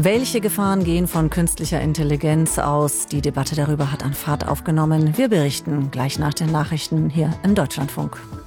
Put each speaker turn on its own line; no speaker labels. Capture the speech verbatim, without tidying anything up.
Welche Gefahren gehen von künstlicher Intelligenz aus? Die Debatte darüber hat an Fahrt aufgenommen. Wir berichten gleich nach den Nachrichten hier im Deutschlandfunk.